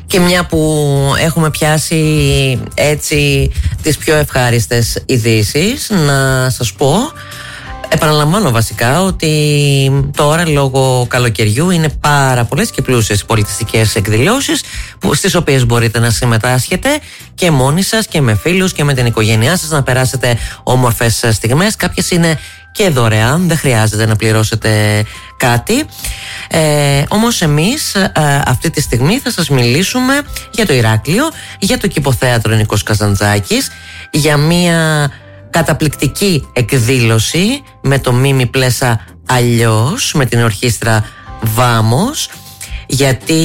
Και μια που έχουμε πιάσει έτσι τις πιο ευχάριστες ειδήσεις, να σας πω, επαναλαμβάνω βασικά, ότι τώρα λόγω καλοκαιριού είναι πάρα πολλές και πλούσιες πολιτιστικές εκδηλώσεις στις οποίες μπορείτε να συμμετάσχετε και μόνοι σας και με φίλους και με την οικογένειά σας, να περάσετε όμορφες στιγμές. Κάποιες είναι και δωρεάν, δεν χρειάζεται να πληρώσετε κάτι. Όμως εμείς αυτή τη στιγμή θα σας μιλήσουμε για το Ηράκλειο, για το Κηποθέατρο Νίκος Καζαντζάκης, για μια καταπληκτική εκδήλωση με το Μίμη Πλέσα Αλλιώς, με την ορχήστρα Βάμος, γιατί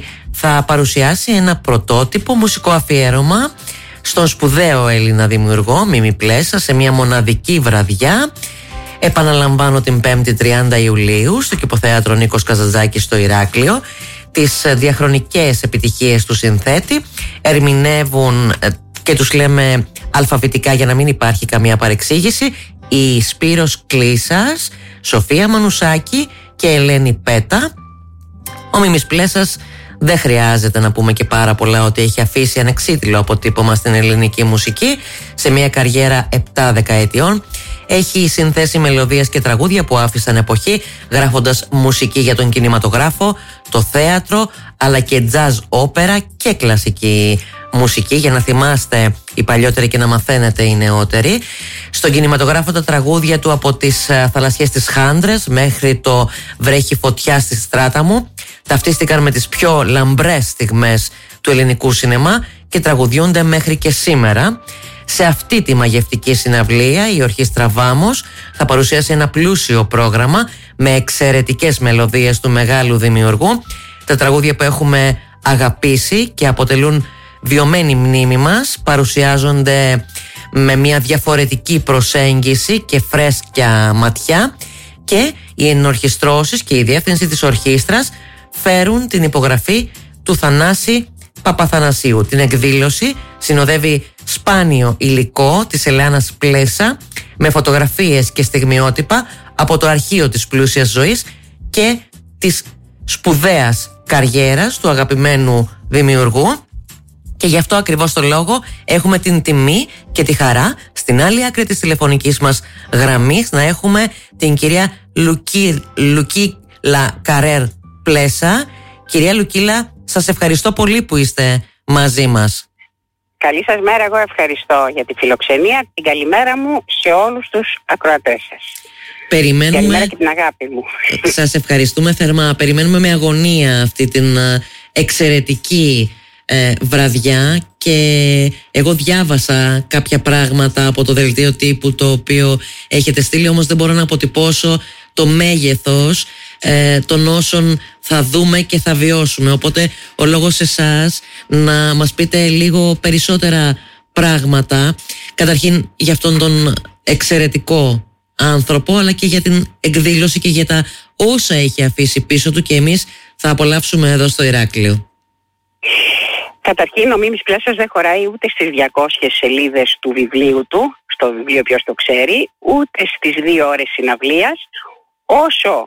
θα παρουσιάσει ένα πρωτότυπο μουσικό αφιέρωμα στον σπουδαίο Έλληνα δημιουργό Μίμη Πλέσα σε μια μοναδική βραδιά. Επαναλαμβάνω, την 5η 30 Ιουλίου στο Κηποθέατρο Νίκος Καζαντζάκης στο Ηράκλειο. Τις διαχρονικές επιτυχίες του συνθέτη ερμηνεύουν, και τους λέμε αλφαβητικά για να μην υπάρχει καμία παρεξήγηση, η Σπύρος Κλίσας, Σοφία Μανουσάκη και Ελένη Πέτα. Ο Μίμης Πλέσας, δεν χρειάζεται να πούμε και πάρα πολλά, ότι έχει αφήσει ανεξίτηλο αποτύπωμα στην ελληνική μουσική σε μια καριέρα 7 δεκαετιών. Έχει συνθέσει μελωδίες και τραγούδια που άφησαν εποχή, γράφοντας μουσική για τον κινηματογράφο, το θέατρο, αλλά και jazz, όπερα και κλασική μουσική, για να θυμάστε οι παλιότεροι και να μαθαίνετε οι νεότεροι. Στον κινηματογράφο τα τραγούδια του, από τις θαλασσιές της Χάντρες μέχρι το Βρέχει φωτιά στη στράτα μου, ταυτίστηκαν με τις πιο λαμπρές στιγμές του ελληνικού σινεμά και τραγουδιούνται μέχρι και σήμερα. Σε αυτή τη μαγευτική συναυλία η ορχήστρα Βάμος θα παρουσιάσει ένα πλούσιο πρόγραμμα με εξαιρετικές μελωδίες του μεγάλου δημιουργού. Τα τραγούδια που έχουμε αγαπήσει και αποτελούν βιωμένη μνήμη μας παρουσιάζονται με μια διαφορετική προσέγγιση και φρέσκια ματιά, και οι ενορχιστρώσεις και η διεύθυνση της ορχήστρας φέρουν την υπογραφή του Θανάση Παπαθανασίου. Την εκδήλωση συνοδεύει σπάνιο υλικό της Ελένας Πλέσα με φωτογραφίες και στιγμιότυπα από το αρχείο της πλούσιας ζωής και της σπουδαίας καριέρας του αγαπημένου δημιουργού. Και γι' αυτό ακριβώς το λόγο έχουμε την τιμή και τη χαρά στην άλλη άκρη της τηλεφωνικής μας γραμμής να έχουμε την κυρία Λουκίλα Καρέρ Πλέσα. Κυρία Λουκίλα, σας ευχαριστώ πολύ που είστε μαζί μας. Καλή σας μέρα, εγώ ευχαριστώ για τη φιλοξενία. Την καλημέρα μου σε όλους τους ακροατές σας. Περιμένουμε... Καλημέρα και την αγάπη μου. Σας ευχαριστούμε θερμά. Περιμένουμε με αγωνία αυτή την εξαιρετική βραδιά, και εγώ διάβασα κάποια πράγματα από το δελτίο τύπου το οποίο έχετε στείλει, όμως δεν μπορώ να αποτυπώσω το μέγεθος των όσων θα δούμε και θα βιώσουμε. Οπότε ο λόγος σε εσάς να μας πείτε λίγο περισσότερα πράγματα, καταρχήν για αυτόν τον εξαιρετικό άνθρωπο, αλλά και για την εκδήλωση και για τα όσα έχει αφήσει πίσω του και εμείς θα απολαύσουμε εδώ στο Ηράκλειο. Καταρχήν, ο Μίμης Πλέσας δεν χωράει ούτε στις 200 σελίδες του βιβλίου του, στο βιβλίο ποιος το ξέρει, ούτε στις 2 ώρες συναυλίας, όσο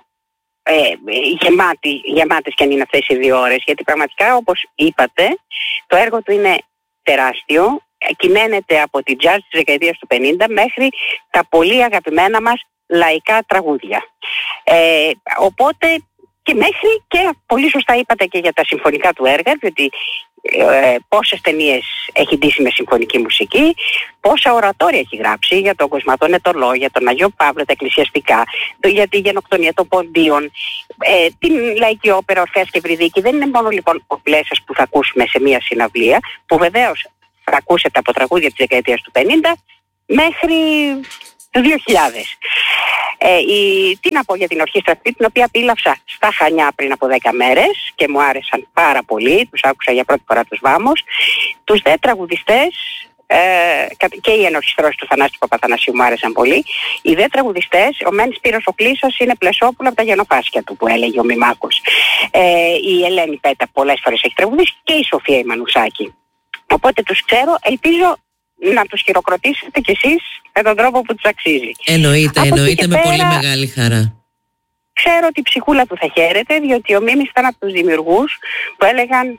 γεμάτες και αν είναι αυτές οι 2 ώρες, γιατί πραγματικά, όπως είπατε, το έργο του είναι τεράστιο, κυμαίνεται από την jazz της δεκαετίας του 50 μέχρι τα πολύ αγαπημένα μας λαϊκά τραγούδια. Οπότε και μέχρι, και πολύ σωστά είπατε και για τα συμφωνικά του έργα, διότι πόσες ταινίες έχει ντύσει με συμφωνική μουσική, πόσα ορατόρια έχει γράψει για τον Κοσματό Νετολό, για τον Αγίο Παύλο, τα εκκλησιαστικά, για τη γενοκτονία των Ποντίων, την λαϊκή όπερα Ορφέας και Ευρυδίκη. Δεν είναι μόνο λοιπόν ο Πλέσας που θα ακούσουμε σε μια συναυλία, που βεβαίως θα ακούσετε από τραγούδια της δεκαετίας του 50 μέχρι το 2000. Τι να πω για την ορχήστρα αυτή, την οποία πήλαυσα στα Χανιά πριν από 10 μέρες και μου άρεσαν πάρα πολύ, τους άκουσα για πρώτη φορά τους Βάμος. Τους δε τραγουδιστές και οι ενορχιστρώσεις του Θανάση Παπαθανασίου μου άρεσαν πολύ. Οι δε τραγουδιστές, ο Μεν Σπύρος ο Κλίσας είναι Πλεσόπουλο από τα γενοφάσκια του που έλεγε ο Μημάκος. Η Ελένη Πέτα πολλές φορές έχει τραγουδίσει και η Σοφία η Μανουσάκη. Οπότε τους ξέρω, ελπίζω να τους χειροκροτήσετε κι εσείς με τον τρόπο που τους αξίζει. Εννοείται με πολύ μεγάλη χαρά. Ξέρω ότι η ψυχούλα του θα χαίρεται, διότι ο Μίμης ήταν από τους δημιουργούς που έλεγαν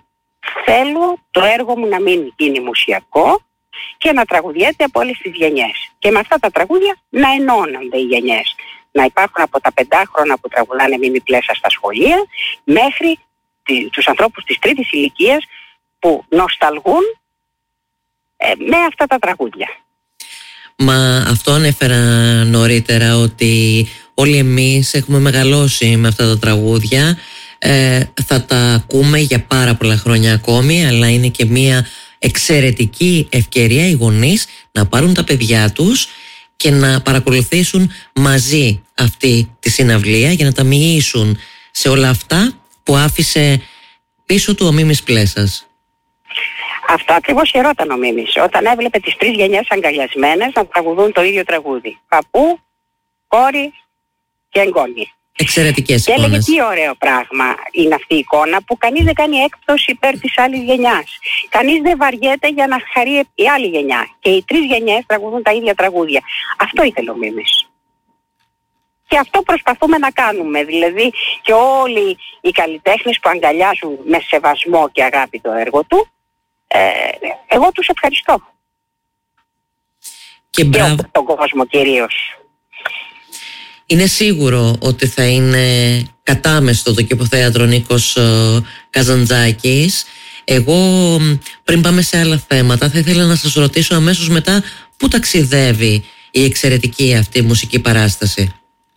θέλω το έργο μου να μην γίνει μουσιακό και να τραγουδιέται από όλες τις γενιές. Και με αυτά τα τραγούδια να ενώνονται οι γενιές. Να υπάρχουν από τα 5χρονα που τραγουδάνε Μίμη Πλέσα στα σχολεία μέχρι τους ανθρώπους της τρίτης ηλικίας που νοσταλγούν με αυτά τα τραγούδια. Μα αυτό ανέφερα νωρίτερα, ότι όλοι εμείς έχουμε μεγαλώσει με αυτά τα τραγούδια. Θα τα ακούμε για πάρα πολλά χρόνια ακόμη, αλλά είναι και μια εξαιρετική ευκαιρία οι γονείς να πάρουν τα παιδιά τους και να παρακολουθήσουν μαζί αυτή τη συναυλία για να τα μοιήσουν σε όλα αυτά που άφησε πίσω του ο Μίμης Πλέσας. Αυτό ακριβώς χαιρόταν ο Μίμης, όταν έβλεπε τις τρεις γενιές αγκαλιασμένες να τραγουδούν το ίδιο τραγούδι. Παππού, κόρη και εγγόνι. Εξαιρετικές και εικόνες. έλεγε τι ωραίο πράγμα είναι αυτή η εικόνα που κανείς δεν κάνει έκπτωση υπέρ της άλλης γενιάς. Κανείς δεν βαριέται για να χαρεί η άλλη γενιά. Και οι τρεις γενιές τραγουδούν τα ίδια τραγούδια. Αυτό ήθελε ο Μίμης. Και αυτό προσπαθούμε να κάνουμε. Δηλαδή και όλοι οι καλλιτέχνες που αγκαλιάζουν με σεβασμό και αγάπη το έργο του, εγώ τους ευχαριστώ. Και μπράβο. τον κόσμο κυρίως. Είναι σίγουρο ότι θα είναι κατάμεστο το Κηποθέατρο Νίκος Καζαντζάκης. Εγώ, πριν πάμε σε άλλα θέματα, θα ήθελα να σας ρωτήσω αμέσως μετά πού ταξιδεύει η εξαιρετική αυτή μουσική παράσταση.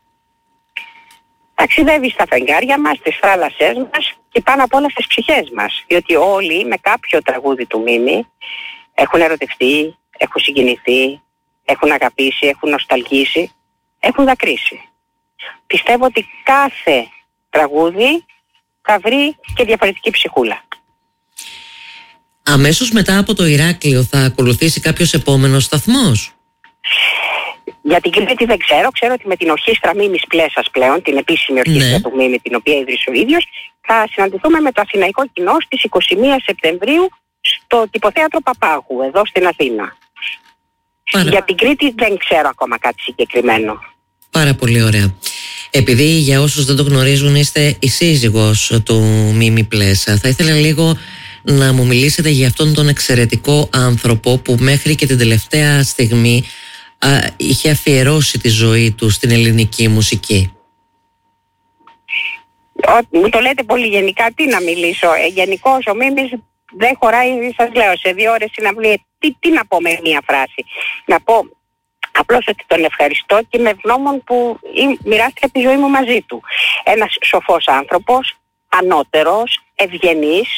Ταξιδεύει στα φεγγάρια μας, στις θάλασσές μας και πάνω απ' όλα στις ψυχές μας. Διότι όλοι με κάποιο τραγούδι του Μίμη έχουν ερωτευτεί, έχουν συγκινηθεί, έχουν αγαπήσει, έχουν νοσταλγήσει, έχουν δακρύσει. Πιστεύω ότι κάθε τραγούδι θα βρει και διαφορετική ψυχούλα. Αμέσως μετά από το Ηράκλειο θα ακολουθήσει κάποιος επόμενος σταθμός? Για την Κρήτη δεν ξέρω. Ξέρω ότι με την ορχήστρα Μίμης Πλέσας πλέον, την επίσημη ορχήστρα του Μίμη, την οποία ίδρυσε ο ίδιος, θα συναντηθούμε με το αθηναϊκό κοινό στις 21 Σεπτεμβρίου στο Κηποθέατρο Παπάγου, εδώ στην Αθήνα. Για την Κρήτη δεν ξέρω ακόμα κάτι συγκεκριμένο. Πάρα πολύ ωραία. Επειδή για όσους δεν το γνωρίζουν είστε η σύζυγος του Μίμη Πλέσα, θα ήθελα λίγο να μου μιλήσετε για αυτόν τον εξαιρετικό άνθρωπο που μέχρι και την τελευταία στιγμή είχε αφιερώσει τη ζωή του στην ελληνική μουσική. Μου το λέτε πολύ γενικά, τι να μιλήσω. Γενικώς ο Μίμης δεν χωράει, σας λέω, σε 2 ώρες συναυλία. Τι να πω με μία φράση? Να πω απλώς ότι τον ευχαριστώ και με ευγνώμων που μοιράστηκα τη ζωή μου μαζί του. Ένας σοφός άνθρωπος, ανώτερος, ευγενής,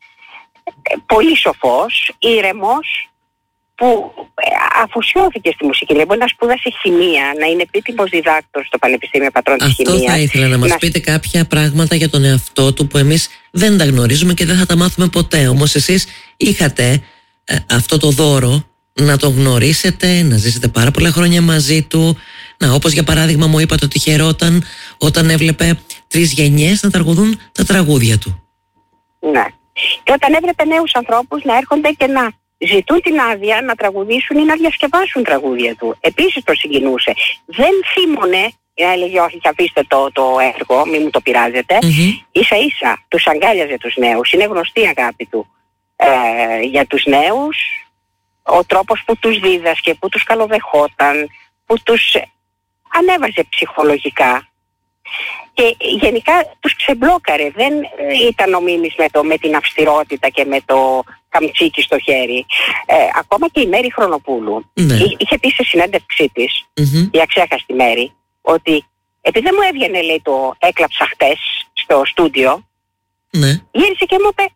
πολύ σοφός, ήρεμος, που αφοσιώθηκε στη μουσική. Δηλαδή να σπουδάσει χημεία, να είναι επίτιμος διδάκτορ στο Πανεπιστήμιο Πατρών της Χημείας. Αυτό θα ήθελα να μας πείτε κάποια πράγματα για τον εαυτό του που εμείς δεν τα γνωρίζουμε και δεν θα τα μάθουμε ποτέ. Όμως εσείς είχατε αυτό το δώρο να τον γνωρίσετε, να ζήσετε πάρα πολλά χρόνια μαζί του. Όπως για παράδειγμα μου είπατε ότι χαιρόταν όταν έβλεπε 3 γενιές να τραγουδούν τα τραγούδια του. Ναι. Και όταν έβλεπε νέους ανθρώπους να έρχονται και να ζητούν την άδεια να τραγουδήσουν ή να διασκευάσουν τραγούδια του. Επίσης το συγκινούσε. Δεν θύμωνε, έλεγε όχι, αφήστε το έργο, μην μου το πειράζετε. Ίσα ίσα τους αγκάλιαζε τους νέους. Είναι γνωστή η αγάπη του για τους νέους. Ο τρόπος που τους δίδασκε, που τους καλοδεχόταν, που τους ανέβαζε ψυχολογικά. Και γενικά τους ξεμπλόκαρε. Δεν ήταν ο Μίμης με την αυστηρότητα και με το καμτσίκι στο χέρι. Ακόμα και η Μέρη Χρονοπούλου είχε πει σε συνέντευξή της, η αξέχαστη Μέρη, ότι επειδή δεν μου έβγαινε, λέει, το έκλαψα χτες στο στούντιο, γύρισε και μου είπε,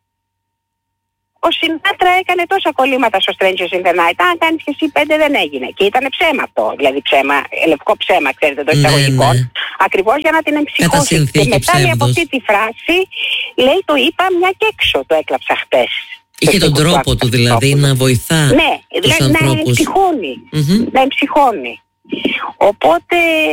ο Σινάτρα έκανε τόσα κολλήματα στο Strangers in the Night. Αν κάνεις και εσύ 5 δεν έγινε. Και ήταν ψέμα αυτό. Δηλαδή ψέμα, λευκό ψέμα, ξέρετε, το εισαγωγικό. Ακριβώς για να την εμψυχώσει. Και μετά λέει, από αυτή τη φράση, λέει, το είπα μια και έξω, το έκλαψα χτες. Είχε τον τρόπο του δηλαδή να βοηθά τους ανθρώπους. Να εμψυχώνει. Οπότε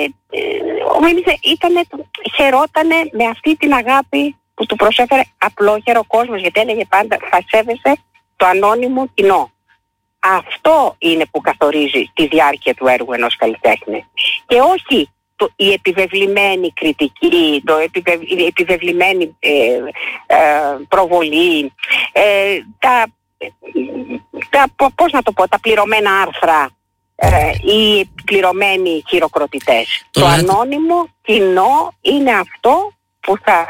ο Μίμης χαιρότανε με αυτή την αγάπη που του προσέφερε απλόχερο κόσμος, γιατί έλεγε πάντα θα σέβεσαι το ανώνυμο κοινό. Αυτό είναι που καθορίζει τη διάρκεια του έργου ενός καλλιτέχνη. Και όχι η επιβεβλημένη κριτική, η επιβεβλημένη προβολή, πώς να το πω, τα πληρωμένα άρθρα ή πληρωμένοι χειροκροτητές. Το ανώνυμο κοινό είναι αυτό που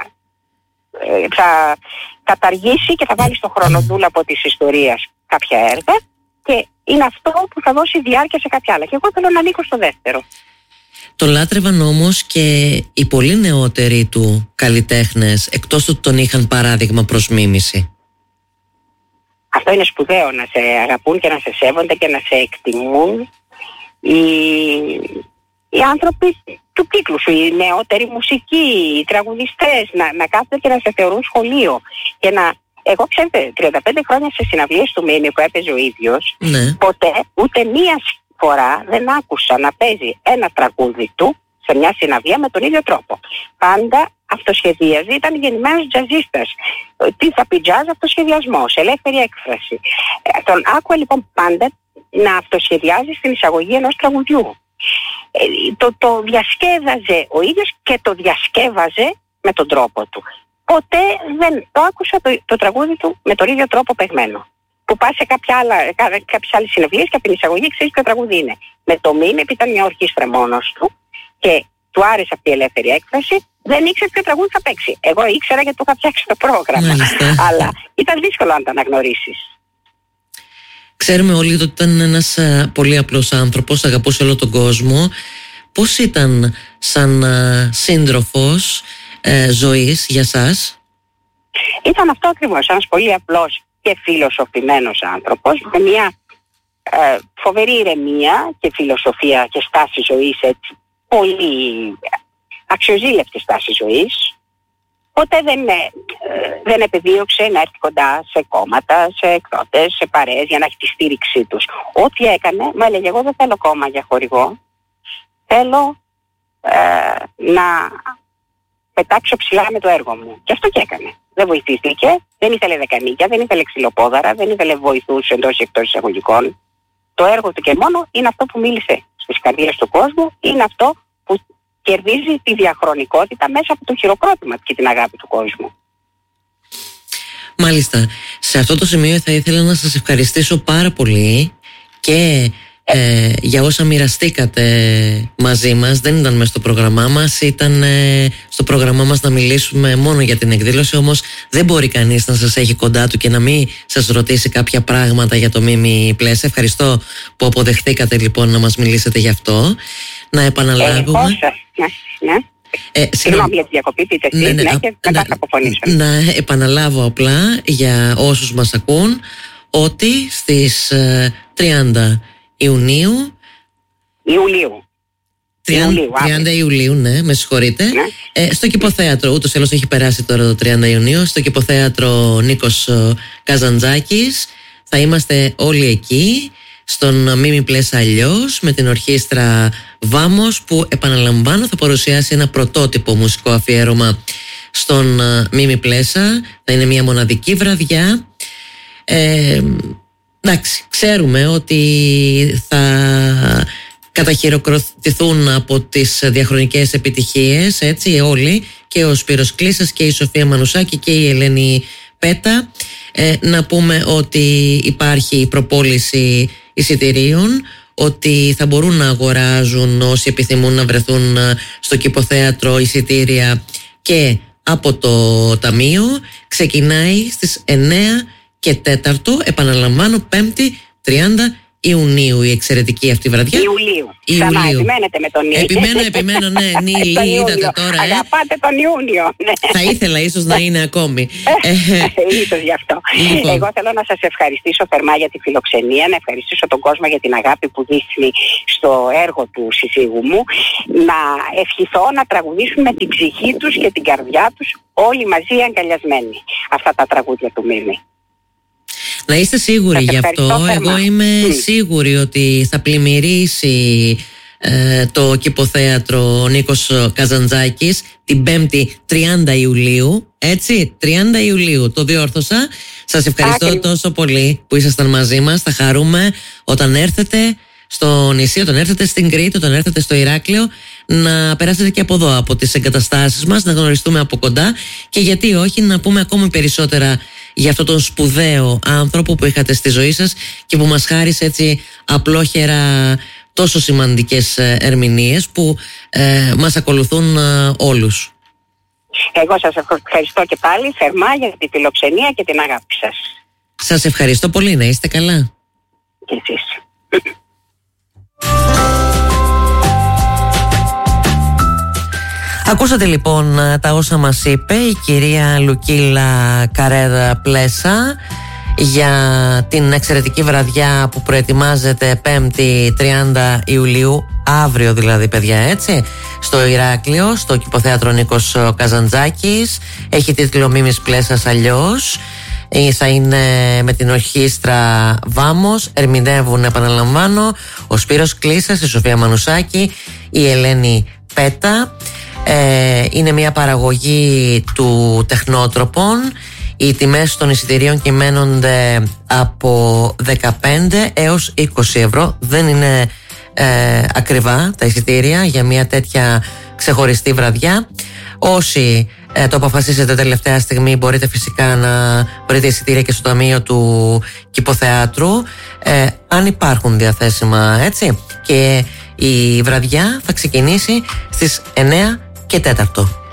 θα καταργήσει και θα βάλει στο χρονοτούλαπο της ιστορίας κάποια έργα και είναι αυτό που θα δώσει διάρκεια σε κάποια άλλα. Και εγώ θέλω να ανήκω στο δεύτερο. Το λάτρευαν όμως και οι πολύ νεότεροι του καλλιτέχνες, εκτός του ότι τον είχαν παράδειγμα προς μίμηση. Αυτό είναι σπουδαίο, να σε αγαπούν και να σε σέβονται και να σε εκτιμούν οι άνθρωποι του κύκλου σου, οι νεότεροι μουσικοί, οι τραγουδιστές, να κάθονται και να σε θεωρούν σχολείο. Και εγώ ξέρετε, 35 χρόνια σε συναυλίες του Μίμη που έπαιζε ο ίδιος, ποτέ ούτε μία φορά δεν άκουσα να παίζει ένα τραγούδι του σε μια συναυλία με τον ίδιο τρόπο. Πάντα αυτοσχεδίαζε, ήταν γεννημένος τζαζίστας. Τι θα πει τζάζ, αυτοσχεδιασμός, ελεύθερη έκφραση. Τον άκουγα λοιπόν πάντα να αυτοσχεδιάζει στην εισαγωγή ενός τραγουδιού. Το διασκεύαζε ο ίδιος και το διασκεύαζε με τον τρόπο του. Ποτέ δεν το άκουσα το τραγούδι του με τον ίδιο τρόπο παιγμένο. Που πας σε κάποιες άλλες συναυλίες και από την εισαγωγή ξέρεις ποιο τραγούδι είναι. Με το Μίμη, επειδή ήταν μια ορχήστρα μόνος του και του άρεσε αυτή η ελεύθερη έκφραση, δεν ήξερε ποιο τραγούδι θα παίξει. Εγώ ήξερα γιατί το είχα φτιάξει το πρόγραμμα. Αλλά ήταν δύσκολο να το αναγνωρίσεις. Ξέρουμε όλοι ότι ήταν ένας πολύ απλός άνθρωπος, αγαπούσε όλο τον κόσμο. Πώς ήταν σαν σύντροφος ζωής για σας? Ήταν αυτό ακριβώς, ένας πολύ απλός και φιλοσοφημένος άνθρωπος, με μια φοβερή ηρεμία και φιλοσοφία και στάση ζωής, έτσι, πολύ αξιοζήλευτη στάση ζωής. Ποτέ δεν επιδίωξε να έρθει κοντά σε κόμματα, σε εκδότες, σε παρέες για να έχει τη στήριξή τους. Ό,τι έκανε, μου έλεγε, εγώ δεν θέλω κόμμα για χορηγό, θέλω να πετάξω ψηλά με το έργο μου. Και αυτό και έκανε. Δεν βοηθήθηκε, δεν ήθελε δεκανίκια, δεν ήθελε ξυλοπόδαρα, δεν ήθελε βοηθούς εντός ή εκτός εισαγωγικών. Το έργο του και μόνο είναι αυτό που μίλησε στις καρδιές του κόσμου, είναι αυτό που κερδίζει τη διαχρονικότητα μέσα από το χειροκρότημα και την αγάπη του κόσμου. Μάλιστα. Σε αυτό το σημείο θα ήθελα να σας ευχαριστήσω πάρα πολύ και για όσα μοιραστήκατε μαζί μας. Δεν ήταν μέσα στο πρόγραμμά μας, ήταν στο πρόγραμμά μας να μιλήσουμε μόνο για την εκδήλωση, όμως δεν μπορεί κανείς να σας έχει κοντά του και να μην σας ρωτήσει κάποια πράγματα για το Μίμη Πλέσσα. Ευχαριστώ που αποδεχθήκατε λοιπόν να μας μιλήσετε γι' αυτό. Να επαναλάβουμε. Συγγνώμη για τη διακοπή, πείτε εσείς, και μετά θα αποφωνήσω. Να επαναλάβω απλά για όσους μας ακούν ότι στις 30 Ιουλίου, 30 Ιουλίου, ναι, με συγχωρείτε, στο Κηποθέατρο, ούτως ή άλλως έχει περάσει τώρα το 30 Ιουνίου, στο Κηποθέατρο Νίκος Καζαντζάκης, θα είμαστε όλοι εκεί, στον Μίμη Πλέσσα αλλιώς, με την ορχήστρα Βάμος, που επαναλαμβάνω θα παρουσιάσει ένα πρωτότυπο μουσικό αφιέρωμα στον Μίμη Πλέσσα. Θα είναι μια μοναδική βραδιά. Εντάξει, ξέρουμε ότι θα καταχειροκροτηθούν από τις διαχρονικές επιτυχίες, έτσι, όλοι, και ο Σπύρος Κλίσας και η Σοφία Μανουσάκη και η Ελένη Πέτα. Να πούμε ότι υπάρχει προπόληση εισιτηρίων, ότι θα μπορούν να αγοράζουν όσοι επιθυμούν να βρεθούν στο Κηποθέατρο εισιτήρια και από το Ταμείο. Ξεκινάει στις 9 και 4, επαναλαμβάνω, 5η 30 Ιουνίου η εξαιρετική αυτή βραδιά. Ιουλίου. Επιμένετε με τον Ιούνιο. Επιμένω, ναι, Νίλη, είδατε τώρα. Αγαπάτε τον Ιούνιο. Θα ήθελα ίσως να είναι ακόμη. Ίσως γι' αυτό. Εγώ θέλω να σας ευχαριστήσω θερμά για τη φιλοξενία, να ευχαριστήσω τον κόσμο για την αγάπη που δείχνει στο έργο του συζύγου μου, να ευχηθώ να τραγουδήσουν με την ψυχή τους και την καρδιά τους όλοι μαζί αγκαλιασμένοι αυτά τα τραγούδια του Μίμη. Να είστε σίγουροι γι' αυτό. Εγώ είμαι σίγουρη ότι θα πλημμυρίσει το Κηποθέατρο Νίκος Καζαντζάκης την 5η 30 Ιουλίου. Έτσι, 30 Ιουλίου, το διόρθωσα. Σας ευχαριστώ τόσο πολύ που ήσασταν μαζί μας. Θα χαρούμε όταν έρθετε στο νησί, όταν έρθετε στην Κρήτη, όταν έρθετε στο Ηράκλειο, να περάσετε και από εδώ, από τις εγκαταστάσεις μας, να γνωριστούμε από κοντά και γιατί όχι να πούμε ακόμη περισσότερα για αυτόν τον σπουδαίο άνθρωπο που είχατε στη ζωή σας και που μας χάρισε έτσι απλόχερα τόσο σημαντικές ερμηνείες που μας ακολουθούν όλους. Εγώ σας ευχαριστώ και πάλι θερμά για τη φιλοξενία και την αγάπη σας. Σας ευχαριστώ πολύ, να είστε καλά. Και εσείς. Ακούσατε λοιπόν τα όσα μας είπε η κυρία Λουκίλα Καρέρα Πλέσα για την εξαιρετική βραδιά που προετοιμάζεται 5η 30 Ιουλίου, αύριο δηλαδή παιδιά, έτσι, στο Ηράκλειο, στο Κηποθέατρο Νίκος Καζαντζάκης. Έχει τίτλο «Μίμης Πλέσας αλλιώς». Θα είναι με την ορχήστρα Βάμος. Ερμηνεύουν, επαναλαμβάνω, ο Σπύρος Κλίσας, η Σοφία Μανουσάκη, η Ελένη Πέτα. Είναι μια παραγωγή του Τεχνότροπων. Οι τιμές των εισιτηρίων κυμαίνονται από 15 έως 20 ευρώ. Δεν είναι ακριβά τα εισιτήρια για μια τέτοια ξεχωριστή βραδιά. Όσοι το αποφασίσετε τελευταία στιγμή, μπορείτε φυσικά να βρείτε εισιτήρια και στο ταμείο του Κηποθεάτρου, αν υπάρχουν διαθέσιμα, έτσι. Και η βραδιά θα ξεκινήσει στις 9 και 4.